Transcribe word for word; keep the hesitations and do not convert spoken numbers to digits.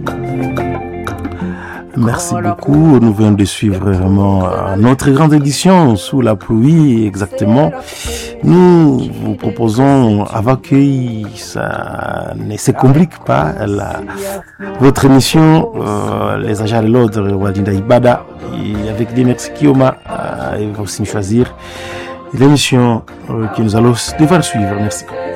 Merci beaucoup. Nous venons de suivre vraiment notre grande édition sous la pluie, exactement. Nous vous proposons, avant que ça ne se complique pas, la, votre émission, euh, les agents de l'ordre, Wadinda Ibada, et avec des merci Kioma, euh, et aussi choisir l'émission euh, que nous allons devoir suivre. Merci.